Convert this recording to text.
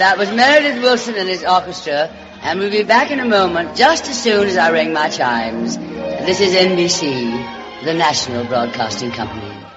that was Meredith Willson and his orchestra, and we'll be back in a moment, just as soon as I ring my chimes. This is NBC, the National Broadcasting Company.